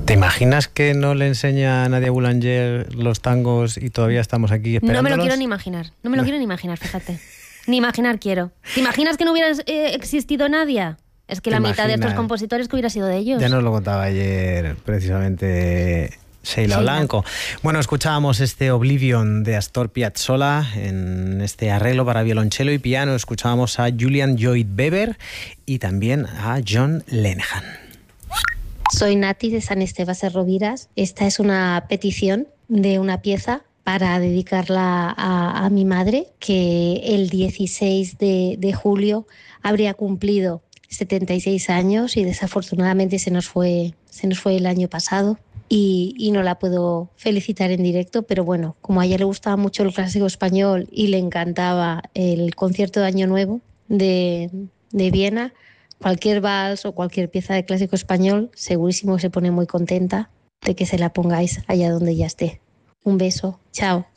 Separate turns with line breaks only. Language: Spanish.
¿Te imaginas que no le enseña a Nadia Boulanger los tangos y todavía estamos aquí esperándolos?
No me lo quiero ni imaginar, fíjate. Ni imaginar quiero. ¿Te imaginas que no hubiera existido Nadia? Es que la mitad de estos compositores que hubiera sido de ellos.
Ya nos lo contaba ayer precisamente Sheila Blanco. Bueno, escuchábamos este Oblivion de Astor Piazzolla en este arreglo para violonchelo y piano. Escuchábamos a Julian Lloyd Webber y también a John Lenehan.
Soy Nati de San Esteban de Rovira. Esta es una petición de una pieza para dedicarla a mi madre, que el 16 de julio habría cumplido 76 años y desafortunadamente se nos fue el año pasado y no la puedo felicitar en directo, pero bueno, como a ella le gustaba mucho el clásico español y le encantaba el concierto de Año Nuevo de Viena, cualquier vals o cualquier pieza de clásico español segurísimo que se pone muy contenta de que se la pongáis allá donde ella esté. Un beso, chao.